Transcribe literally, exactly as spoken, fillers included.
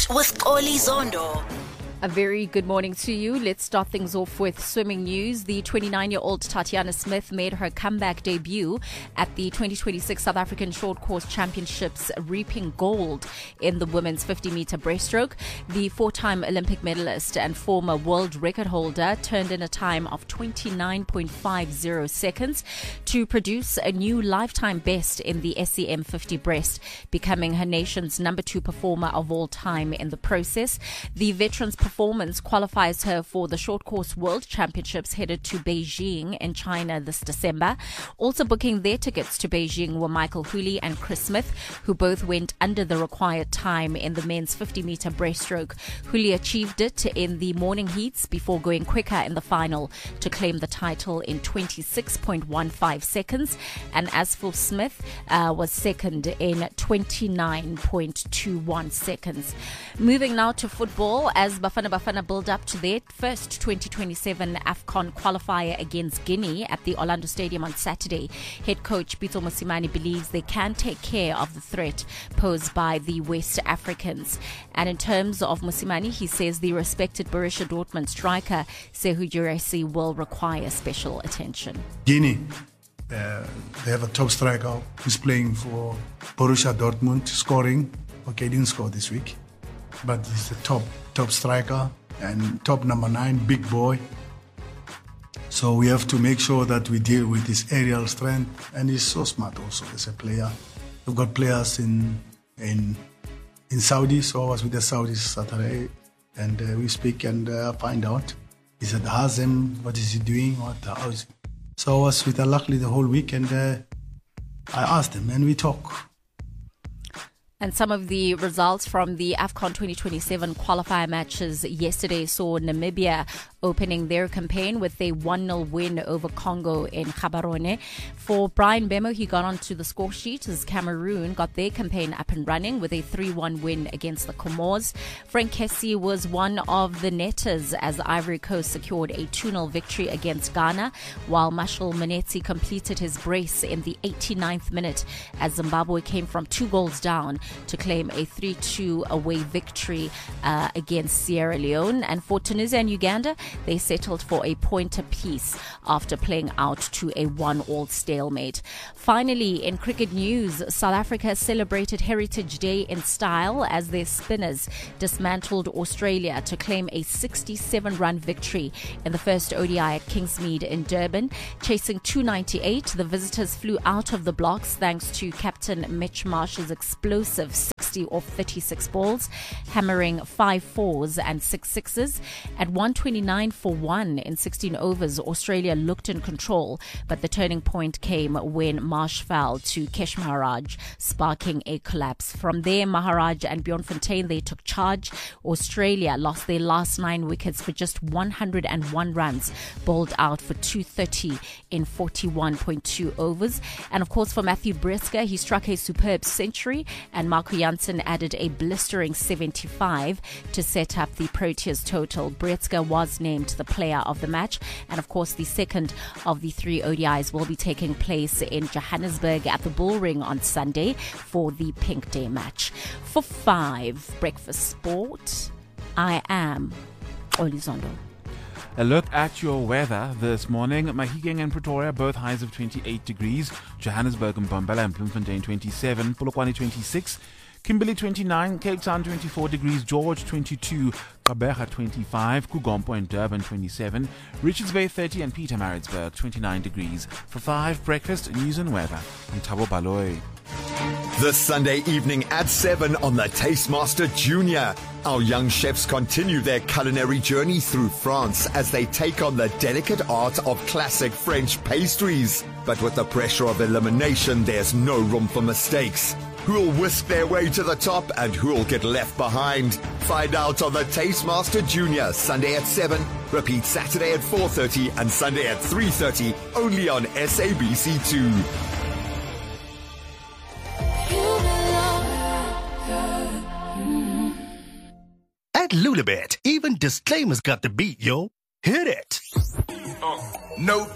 Sport with Oli Zondo. A very good morning to you. Let's start things off with swimming news. The twenty-nine-year-old Tatiana Smith made her comeback debut at the twenty twenty-six South African Short Course Championships, reaping gold in the women's fifty-meter breaststroke. The four-time Olympic medalist and former world record holder turned in a time of twenty-nine point five zero seconds to produce a new lifetime best in the S E M fifty breast, becoming her nation's number two performer of all time in the process. The veteran's performance qualifies her for the Short Course World Championships headed to Beijing in China this December. Also booking their tickets to Beijing were Michael Hooley and Chris Smith, who both went under the required time in the men's fifty-meter breaststroke. Hooley achieved it in the morning heats before going quicker in the final to claim the title in twenty-six point one five seconds. And as for Smith, uh, was second in twenty-nine point two one seconds. Moving now to football, as Bafana Bafana build up to their first twenty twenty-seven AFCON qualifier against Guinea at the Orlando Stadium on Saturday. Head coach Pitso Mosimane believes they can take care of the threat posed by the West Africans. And in terms of Mosimane, he says the respected Borussia Dortmund striker Sekou Girassi will require special attention. Guinea, uh, they have a top striker who's playing for Borussia Dortmund, scoring. Okay, didn't score this week, but he's the top top striker and top number nine, big boy. So we have to make sure that we deal with his aerial strength, and he's so smart also as a player. We've got players in in in Saudi, so I was with the Saudis Saturday, and uh, we speak and uh, find out. Is it Hazem? What is he doing? What how is he? So I was with Al Ahly the whole week, and uh, I asked him, and we talk. And some of the results from the AFCON twenty twenty-seven qualifier matches yesterday saw Namibia opening their campaign with a one nil win over Congo in Gaborone. For Brian Bemo, he got onto the score sheet as Cameroon got their campaign up and running with a three one win against the Comores. Frank Kessie was one of the netters as Ivory Coast secured a two nil victory against Ghana, while Mashal Manetsi completed his brace in the eighty-ninth minute as Zimbabwe came from two goals down to claim a three two away victory uh, against Sierra Leone. And for Tunisia and Uganda, they settled for a point apiece after playing out to a one-all stalemate. Finally, in cricket news, South Africa celebrated Heritage Day in style as their spinners dismantled Australia to claim a sixty-seven run victory in the first O D I at Kingsmead in Durban. Chasing two ninety-eight, the visitors flew out of the blocks thanks to Captain Mitch Marsh's explosive sixty off thirty-six balls, hammering five fours and six sixes. At one twenty-nine for one in sixteen overs, Australia looked in control, but the turning point came when Marsh fell to Kesh Maharaj, sparking a collapse. From there, Maharaj and Bjorn Fontaine, they took charge. Australia lost their last nine wickets for just one hundred one runs, bowled out for two thirty in forty-one point two overs. And of course, for Matthew Breska, he struck a superb century, and Marco Jansen added a blistering seventy-five to set up the Proteas total. Breska was named the player of the match, and of course the second of the three O D Is will be taking place in Johannesburg at the Bullring on Sunday for the Pink Day match. For five Breakfast Sport, I am Oli Zondo. A look at your weather this morning. Mahikeng and Pretoria, both highs of twenty-eight degrees. Johannesburg and Mbombela and Bloemfontein twenty-seven. Polokwane twenty-six. Kimberley twenty-nine. Cape Town twenty-four degrees. George twenty-two. Gqeberha twenty-five. Kugompo and Durban twenty-seven. Richards Bay thirty and Pietermaritzburg twenty-nine degrees. For five Breakfast News and Weather, I'm Thabo Baloyi. This Sunday evening at seven on the Tastemaster Junior. Our young chefs continue their culinary journey through France as they take on the delicate art of classic French pastries. But with the pressure of elimination, there's no room for mistakes. Who'll whisk their way to the top and who'll get left behind? Find out on the Tastemaster Junior, Sunday at seven. Repeat Saturday at four thirty and Sunday at three thirty, only on S A B C two. At Lulabet, even disclaimers got the beat, yo. Hit it. No